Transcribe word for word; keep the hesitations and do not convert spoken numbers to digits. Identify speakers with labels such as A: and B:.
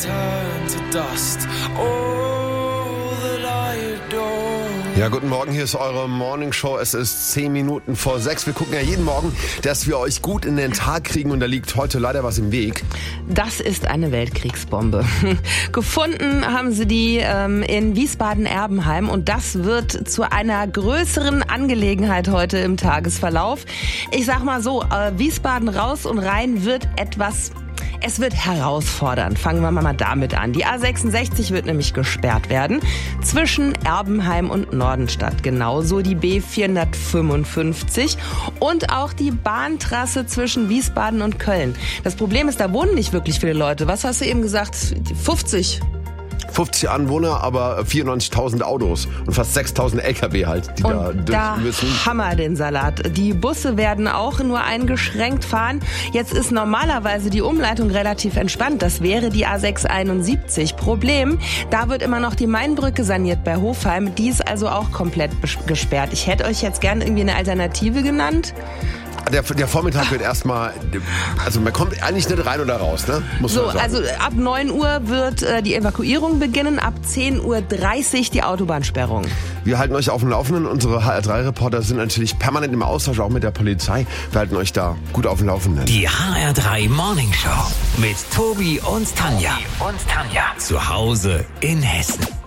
A: turn to dust. All that I adore.
B: Ja, guten Morgen, hier ist eure Morningshow. Es ist zehn Minuten vor sechs. Wir gucken ja jeden Morgen, dass wir euch gut in den Tag kriegen und da liegt heute leider was im Weg.
C: Das ist eine Weltkriegsbombe. Gefunden haben sie die ähm, in Wiesbaden-Erbenheim und das wird zu einer größeren Angelegenheit heute im Tagesverlauf. Ich sag mal so, äh, Wiesbaden raus und rein wird etwas... Es wird herausfordernd. Fangen wir mal damit an. Die A sechsundsechzig wird nämlich gesperrt werden zwischen Erbenheim und Nordenstadt. Genauso die B vierhundertfünfundfünfzig und auch die Bahntrasse zwischen Wiesbaden und Köln. Das Problem ist, da wohnen nicht wirklich viele Leute. Was hast du eben gesagt? fünfzig?
B: fünfzig Anwohner, aber vierundneunzigtausend Autos und fast sechstausend L K W halt, die
C: und
B: da durch
C: da
B: müssen.
C: Hammer den Salat. Die Busse werden auch nur eingeschränkt fahren. Jetzt ist normalerweise die Umleitung relativ entspannt. Das wäre die A sechshunderteinundsiebzig. Problem, da wird immer noch die Mainbrücke saniert bei Hofheim. Die ist also auch komplett gesperrt. Ich hätte euch jetzt gerne irgendwie eine Alternative genannt.
B: Der, der Vormittag wird erstmal, also man kommt eigentlich nicht rein oder raus, ne? Muss
C: so,
B: man sagen.
C: Also ab neun Uhr wird äh, die Evakuierung beginnen, ab zehn Uhr dreißig die Autobahnsperrung.
B: Wir halten euch auf dem Laufenden. Unsere H R drei Reporter sind natürlich permanent im Austausch, auch mit der Polizei. Wir halten euch da gut auf dem Laufenden.
D: Die H R drei Morningshow mit Tobi und Tanja. Tobi und Tanja. Zu Hause in Hessen.